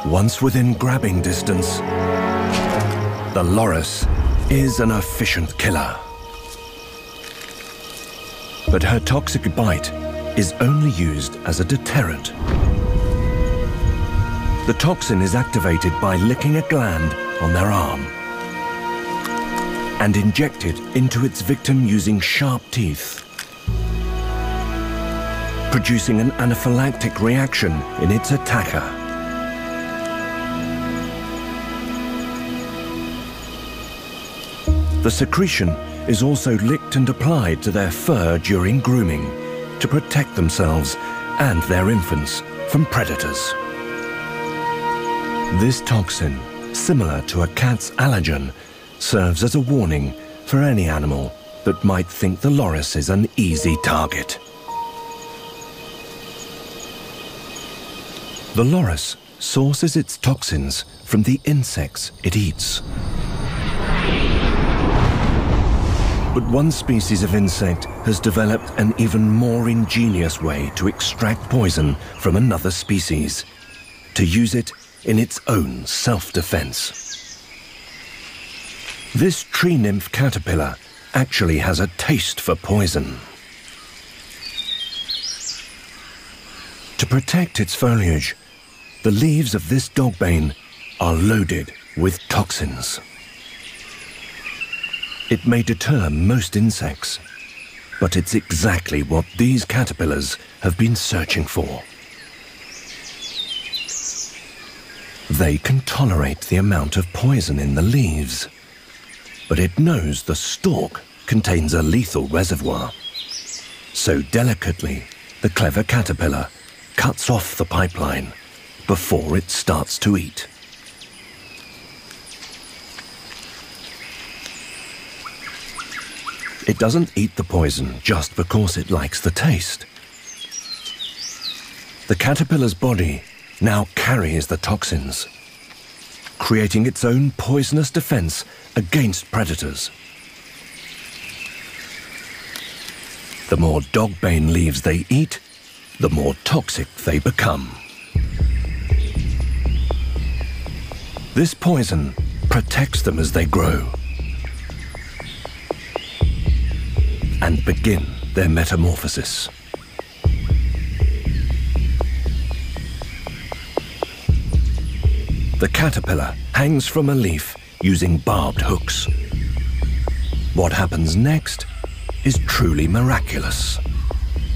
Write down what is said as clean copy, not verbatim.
Once within grabbing distance, the loris is an efficient killer. But her toxic bite is only used as a deterrent. The toxin is activated by licking a gland on their arm and injected into its victim using sharp teeth, producing an anaphylactic reaction in its attacker. The secretion is also licked and applied to their fur during grooming to protect themselves and their infants from predators. This toxin, similar to a cat's allergen, serves as a warning for any animal that might think the loris is an easy target. The loris sources its toxins from the insects it eats. But one species of insect has developed an even more ingenious way to extract poison from another species, to use it in its own self-defense. This tree nymph caterpillar actually has a taste for poison. To protect its foliage, the leaves of this dogbane are loaded with toxins. It may deter most insects, but it's exactly what these caterpillars have been searching for. They can tolerate the amount of poison in the leaves, but it knows the stalk contains a lethal reservoir. So delicately, the clever caterpillar cuts off the pipeline before it starts to eat. It doesn't eat the poison just because it likes the taste. The caterpillar's body now carries the toxins, creating its own poisonous defense against predators. The more dogbane leaves they eat, the more toxic they become. This poison protects them as they grow and begin their metamorphosis. The caterpillar hangs from a leaf using barbed hooks. What happens next is truly miraculous.